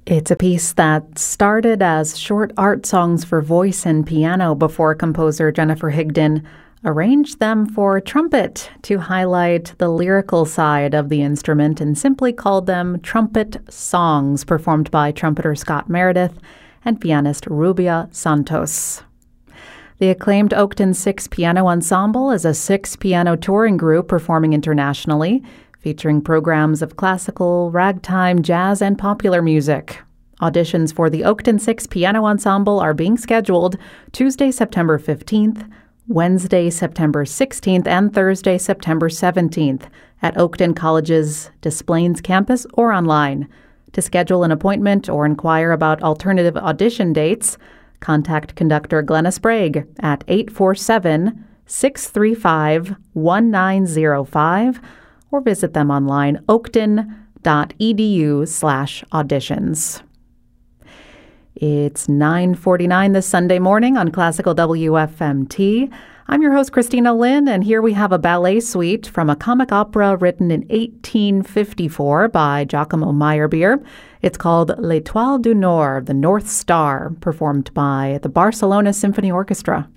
It's a piece that started as short art songs for voice and piano before composer Jennifer Higdon arranged them for trumpet to highlight the lyrical side of the instrument and simply called them trumpet songs performed by trumpeter Scott Meredith and pianist Rubia Santos. The acclaimed Oakton Six Piano Ensemble is a six-piano touring group performing internationally, featuring programs of classical, ragtime, jazz, and popular music. Auditions for the Oakton Six Piano Ensemble are being scheduled Tuesday, September 15th, Wednesday, September 16th, and Thursday, September 17th at Oakton College's Des Plaines campus or online. To schedule an appointment or inquire about alternative audition dates, contact conductor Glenna Sprague at 847-635-1905 or visit them online, oakton.edu/auditions. It's 9:49 this Sunday morning on Classical WFMT. I'm your host, Christina Lynn, and here we have a ballet suite from a comic opera written in 1854 by Giacomo Meyerbeer. It's called L'Étoile du Nord, the North Star, performed by the Barcelona Symphony Orchestra.